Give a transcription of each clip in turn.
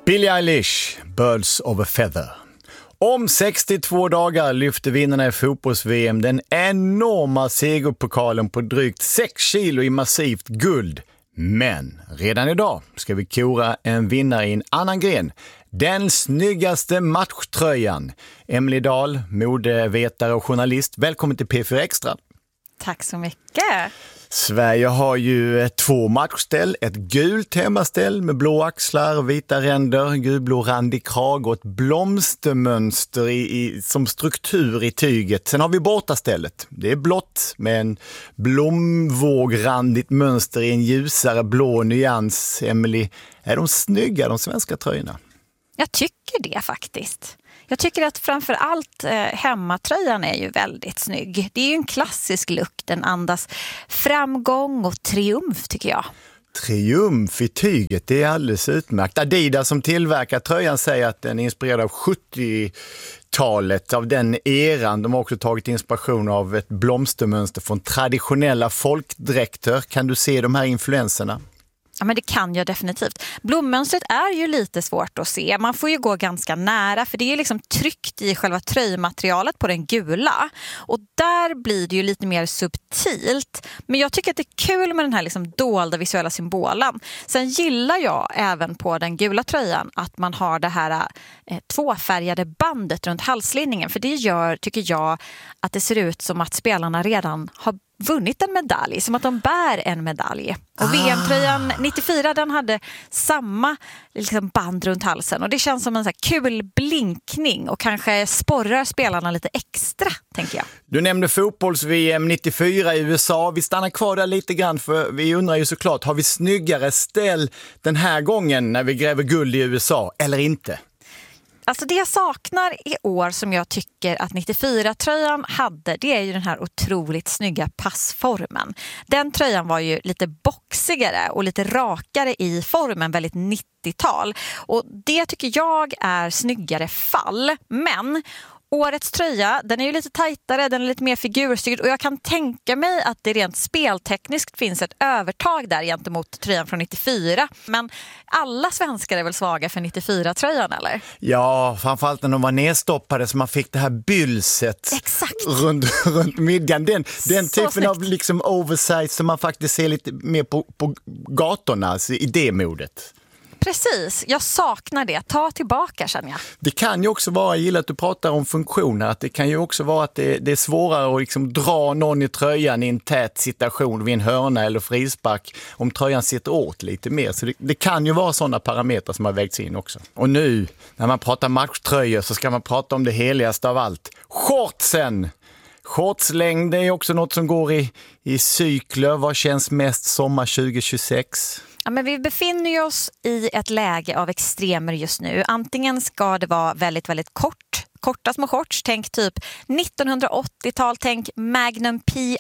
Billie Eilish, Birds of a Feather. Om 62 dagar lyfter vinnarna i fotbolls-VM den enorma segerpokalen på drygt 6 kilo i massivt guld. Men redan idag ska vi kora en vinnare i en annan gren. Den snyggaste matchtröjan. Emily Dahl, modevetare och journalist. Välkommen till P4 Extra. Tack så mycket. Sverige har ju 2 matchställ, ett gult hemmaställ med blå axlar, vita ränder, gulblå randig krag och ett blomstermönster som struktur i tyget. Sen har vi bortastället. Det är blått med en blomvågrandigt mönster i en ljusare blå nyans. Emily, är de snygga de svenska tröjorna? Jag tycker det faktiskt. Jag tycker att framförallt hemmatröjan är ju väldigt snygg. Det är ju en klassisk look, den andas framgång och triumf tycker jag. Triumf i tyget, det är alldeles utmärkt. Adidas som tillverkar tröjan säger att den är inspirerad av 70-talet, av den eran. De har också tagit inspiration av ett blomstermönster från traditionella folkdräkter. Kan du se de här influenserna? Ja, men det kan jag definitivt. Blommönstret är ju lite svårt att se. Man får ju gå ganska nära för det är liksom tryckt i själva tröjmaterialet på den gula. Och där blir det ju lite mer subtilt. Men jag tycker att det är kul med den här liksom dolda visuella symbolen. Sen gillar jag även på den gula tröjan att man har det här tvåfärgade bandet runt halslinningen. För det gör, tycker jag, att det ser ut som att spelarna redan har vunnit en medalj, som att de bär en medalj. Och VM-tröjan 94, den hade samma liksom band runt halsen. Och det känns som en så här kul blinkning och kanske sporrar spelarna lite extra, tänker jag. Du nämnde fotbolls-VM 94 i USA. Vi stannar kvar där lite grann för vi undrar ju såklart, har vi snyggare ställ den här gången när vi gräver guld i USA eller inte? Alltså det jag saknar i år som jag tycker att 94-tröjan hade, det är ju den här otroligt snygga passformen. Den tröjan var ju lite boxigare och lite rakare i formen, väldigt 90-tal. Och det tycker jag är snyggare fall. Men årets tröja, den är ju lite tajtare, den är lite mer figurstyrd och jag kan tänka mig att det rent speltekniskt finns ett övertag där gentemot tröjan från 94. Men alla svenskar är väl svaga för 94-tröjan, eller? Ja, framförallt när de var nedstoppade så man fick det här bylset runt midjan. Den typen snyggt av liksom oversize som man faktiskt ser lite mer på gatorna, alltså i det modet. Precis, jag saknar det. Ta tillbaka, känner jag. Det kan ju också vara, jag gillar att du pratar om funktioner, att det kan ju också vara att det är svårare att liksom dra någon i tröjan i en tät situation vid en hörna eller frispark om tröjan sitter åt lite mer. Så det kan ju vara sådana parametrar som har vägts in också. Och nu, när man pratar matchtröjor så ska man prata om det heligaste av allt. Shortsen! Shortslängd är också något som går i cykler. Vad känns mest sommar 2026? Ja, men vi befinner oss i ett läge av extremer just nu. Antingen ska det vara väldigt, väldigt korta små shorts, tänk typ 1980-tal, tänk Magnum PI.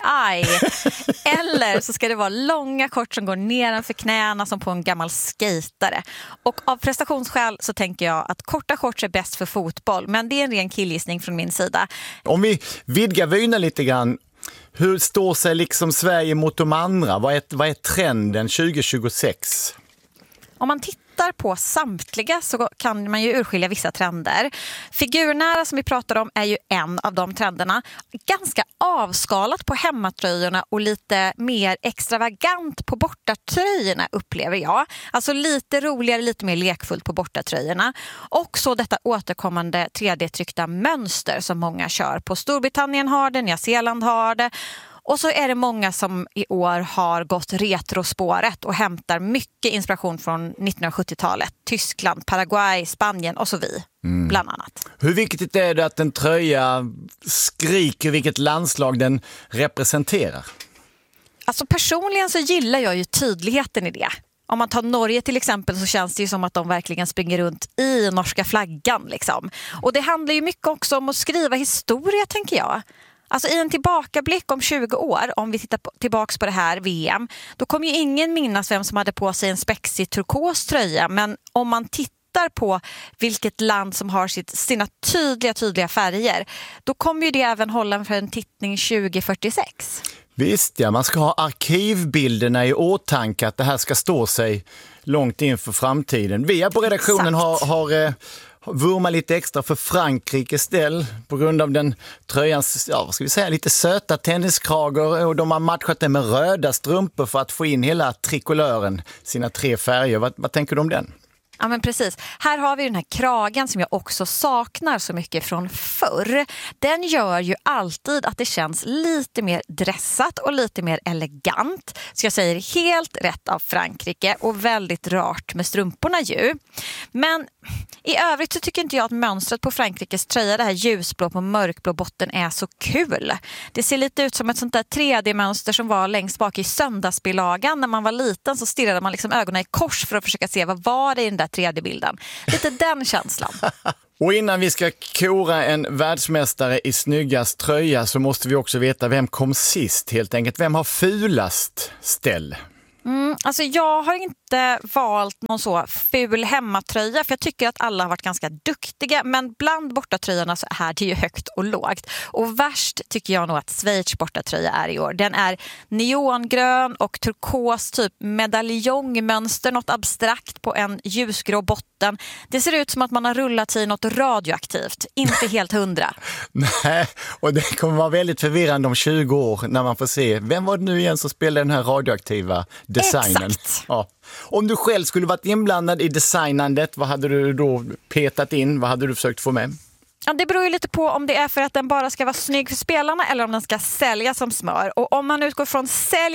Eller så ska det vara långa kort som går nedanför knäna som på en gammal skatare. Och av prestationsskäl så tänker jag att korta shorts är bäst för fotboll, men det är en ren killgissning från min sida. Om vi vidgar vynen lite grann, hur står sig liksom Sverige mot de andra? Vad är trenden 2026? Om man tittar på samtliga så kan man ju urskilja vissa trender. Figurnära som vi pratar om är ju en av de trenderna. Ganska avskalat på hemmatröjorna och lite mer extravagant på bortatröjorna upplever jag. Alltså lite roligare, lite mer lekfullt på bortatröjorna. Och så detta återkommande 3D-tryckta mönster som många kör på. Storbritannien har det, Nya Zeeland har det. Och så är det många som i år har gått retrospåret och hämtar mycket inspiration från 1970-talet. Tyskland, Paraguay, Spanien och så vi, bland annat. Hur viktigt är det att en tröja skriker vilket landslag den representerar? Alltså personligen så gillar jag ju tydligheten i det. Om man tar Norge till exempel så känns det ju som att de verkligen springer runt i norska flaggan liksom. Och det handlar ju mycket också om att skriva historia, tänker jag. Alltså i en tillbakablick om 20 år, om vi tittar tillbaks på det här VM, då kommer ju ingen minnas vem som hade på sig en spexig turkos tröja. Men om man tittar på vilket land som har sina tydliga färger, då kommer ju det även hålla för en tittning 2046. Visst ja, man ska ha arkivbilderna i åtanke att det här ska stå sig långt in för framtiden. Vi på redaktionen har vurmat lite extra för Frankrikes ställ på grund av den tröjans, vad ska vi säga, lite söta tenniskragor, och de har matchat det med röda strumpor för att få in hela trikolören, sina 3 färger. Vad tänker du om den? Ja, men precis. Här har vi den här kragen som jag också saknar så mycket från förr. Den gör ju alltid att det känns lite mer dressat och lite mer elegant. Så jag säger helt rätt av Frankrike, och väldigt rart med strumporna ju. Men i övrigt så tycker inte jag att mönstret på Frankrikes tröja, det här ljusblå på mörkblå botten, är så kul. Det ser lite ut som ett sånt där 3D-mönster som var längst bak i söndagsbilagan. När man var liten så stirrade man liksom ögonen i kors för att försöka se vad var det i den där 3D-bilden. Lite den känslan. Och innan vi ska kora en världsmästare i snyggast tröja så måste vi också veta vem kom sist helt enkelt. Vem har fulast ställ? Alltså jag har inte valt någon så ful hemmatröja, för jag tycker att alla har varit ganska duktiga, men bland bortatröjorna så är det ju högt och lågt. Och värst tycker jag nog att Schweiz bortatröja är i år. Den är neongrön och turkos, typ medaljongmönster, något abstrakt på en ljusgrå botten. Det ser ut som att man har rullat i något radioaktivt, inte helt 100. Nej, och det kommer vara väldigt förvirrande om 20 år när man får se, vem var det nu igen som spelade den här radioaktiva designen? Exakt. Ja. Om du själv skulle varit inblandad i designandet, vad hade du då petat in? Vad hade du försökt få med? Ja, det beror ju lite på om det är för att den bara ska vara snygg för spelarna eller om den ska sälja som smör. Och om man utgår från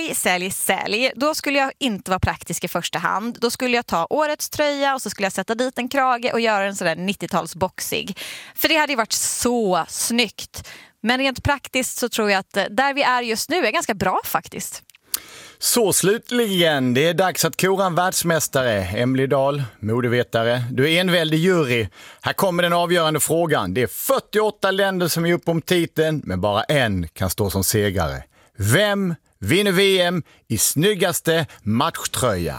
sälj, då skulle jag inte vara praktisk i första hand. Då skulle jag ta årets tröja och så skulle jag sätta dit en krage och göra en sådär 90-tals boxig. För det hade ju varit så snyggt. Men rent praktiskt så tror jag att där vi är just nu är ganska bra faktiskt. Så slutligen, det är dags att kora en världsmästare. Emily Dahl, modevetare. Du är enväldig jury. Här kommer den avgörande frågan. Det är 48 länder som är upp om titeln, men bara en kan stå som segrare. Vem vinner VM i snyggaste matchtröja?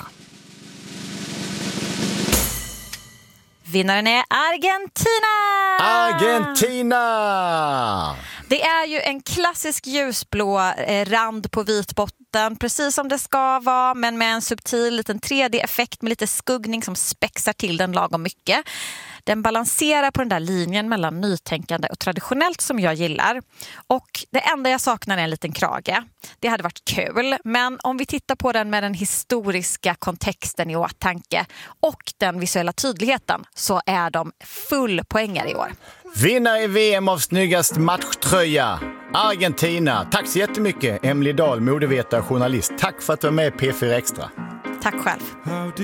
Vinnaren är Argentina! Argentina! Det är ju en klassisk ljusblå rand på vit botten, precis som det ska vara, men med en subtil liten 3D-effekt med lite skuggning som spexar till den lagom mycket. Den balanserar på den där linjen mellan nytänkande och traditionellt som jag gillar. Och det enda jag saknar är en liten krage. Det hade varit kul, men om vi tittar på den med den historiska kontexten i åtanke och den visuella tydligheten så är de fullpoängare i år. Vinnare i VM av snyggast matchtröja, Argentina. Tack så jättemycket, Emily Dahl, modevetare och journalist. Tack för att du var med i P4 Extra. Tack själv.